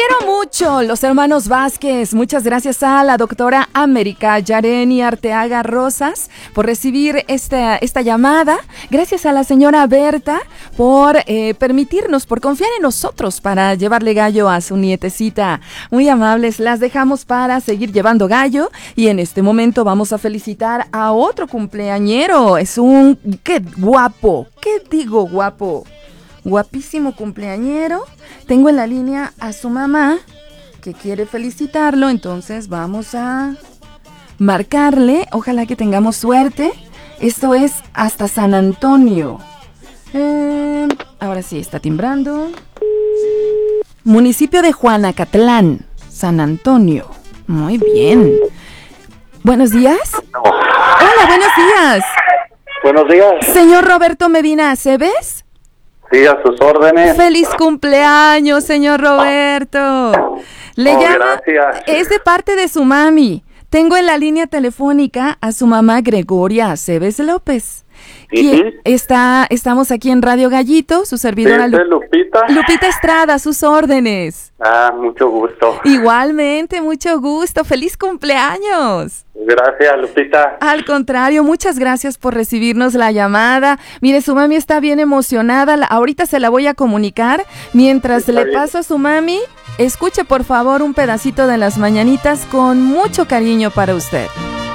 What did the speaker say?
quiero mucho, los hermanos Vázquez. Muchas gracias a la doctora América Yareni Arteaga Rosas por recibir esta llamada. Gracias a la señora Berta por permitirnos, por confiar en nosotros para llevarle gallo a su nietecita. Muy amables, las dejamos para seguir llevando gallo y en este momento vamos a felicitar a otro cumpleañero. Es un... ¡Qué guapo! ¿Qué digo guapo? Guapísimo cumpleañero. Tengo en la línea a su mamá que quiere felicitarlo, entonces vamos a marcarle. Ojalá que tengamos suerte. Esto es hasta San Antonio. Ahora sí, está timbrando. Municipio de Juanacatlán, San Antonio. Muy bien. Buenos días. Hola, buenos días. Buenos días. Señor Roberto Medina Aceves. Sí, a sus órdenes. ¡Feliz cumpleaños, señor Roberto! Le llama, gracias. es de parte de su mami. Tengo en la línea telefónica a su mamá Gregoria Aceves López. Y estamos aquí en Radio Gallito, su servidora Lupita. Lupita Estrada, a sus órdenes. Mucho gusto. Igualmente, mucho gusto. ¡Feliz cumpleaños! Gracias, Lupita. Al contrario, muchas gracias por recibirnos la llamada. Mire, su mami está bien emocionada. Ahorita se la voy a comunicar. Mientras le paso a su mami, escuche por favor un pedacito de las mañanitas con mucho cariño para usted.